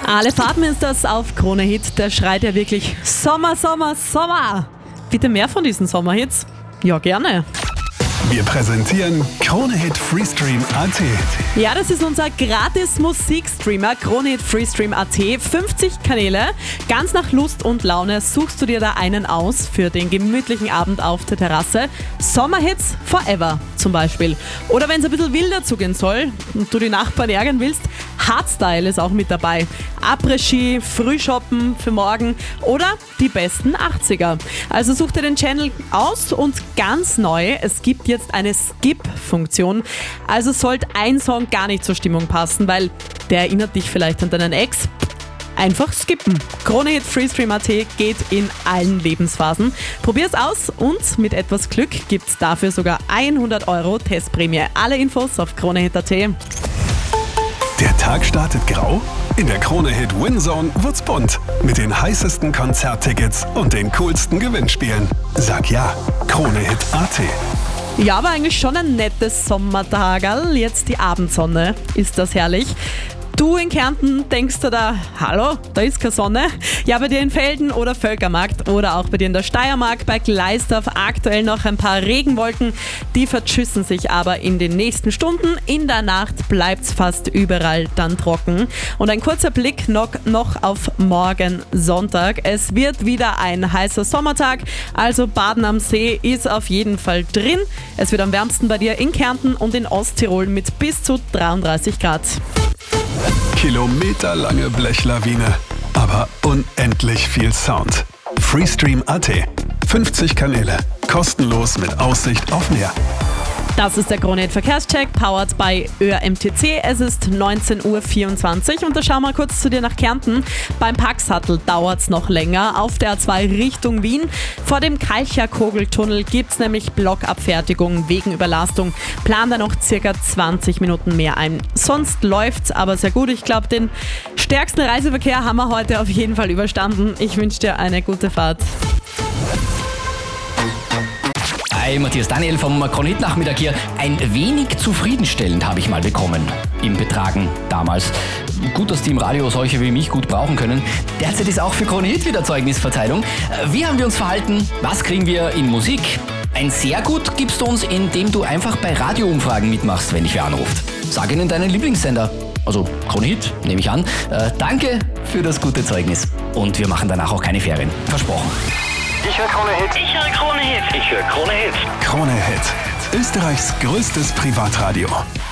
Ale Faden ist das auf Krone Hit. Der schreit ja wirklich Sommer, Sommer, Sommer. Bitte mehr von diesen Sommerhits? Ja, gerne. Wir präsentieren Krone Hit Freestream AT. Ja, das ist unser gratis Musikstreamer Krone Hit Freestream AT. 50 Kanäle. Ganz nach Lust und Laune suchst du dir da einen aus für den gemütlichen Abend auf der Terrasse. Sommerhits forever zum Beispiel. Oder wenn es ein bisschen wilder zugehen soll und du die Nachbarn ärgern willst, Hardstyle ist auch mit dabei. Après-Ski, Frühshoppen für morgen oder die besten 80er. Also such dir den Channel aus und ganz neu, es gibt jetzt eine Skip-Funktion. Also sollte ein Song gar nicht zur Stimmung passen, weil der erinnert dich vielleicht an deinen Ex. Einfach skippen. Krone Hit Freestream AT geht in allen Lebensphasen. Probier's aus und mit etwas Glück gibt's dafür sogar 100 € Testprämie. Alle Infos auf KroneHit.at. Der Tag startet grau? In der Krone Hit Winzone wird's bunt. Mit den heißesten Konzerttickets und den coolsten Gewinnspielen. Sag ja, KroneHit.at. Ja, aber eigentlich schon ein nettes Sommertagerl. Jetzt die Abendsonne. Ist das herrlich? Du in Kärnten denkst du da, hallo, da ist keine Sonne. Ja, bei dir in Velden oder Völkermarkt oder auch bei dir in der Steiermark, bei Gleisdorf aktuell noch ein paar Regenwolken. Die verschüssen sich aber in den nächsten Stunden. In der Nacht bleibt's fast überall dann trocken. Und ein kurzer Blick noch auf morgen Sonntag. Es wird wieder ein heißer Sommertag, also Baden am See ist auf jeden Fall drin. Es wird am wärmsten bei dir in Kärnten und in Osttirol mit bis zu 33 Grad. Kilometerlange Blechlawine, aber unendlich viel Sound. Freestream.at. 50 Kanäle, kostenlos mit Aussicht auf Meer. Das ist der Krone Hit Verkehrscheck, powered by ÖMTC. Es ist 19.24 Uhr und da schauen wir kurz zu dir nach Kärnten. Beim Paxhatl dauert es noch länger auf der A2 Richtung Wien. Vor dem Kalcher-Kogeltunnel gibt es nämlich Blockabfertigung wegen Überlastung. Plan da noch circa 20 Minuten mehr ein. Sonst läuft's aber sehr gut. Ich glaube, den stärksten Reiseverkehr haben wir heute auf jeden Fall überstanden. Ich wünsche dir eine gute Fahrt. Hi, Matthias Daniel vom Krone Hit Nachmittag hier. Ein wenig zufriedenstellend habe ich mal bekommen im Betragen damals. Gut, dass die im Radio solche wie mich gut brauchen können. Derzeit ist auch für Krone Hit wieder Zeugnisverteilung. Wie haben wir uns verhalten? Was kriegen wir in Musik? Ein sehr gut gibst du uns, indem du einfach bei Radioumfragen mitmachst, wenn dich wer anruft. Sag ihnen deinen Lieblingssender. Also Krone Hit, nehme ich an. Danke für das gute Zeugnis. Und wir machen danach auch keine Ferien. Versprochen. Ich höre Krone Hit. Ich höre Krone Hit. Ich höre Krone Hit. Krone Hit. Österreichs größtes Privatradio.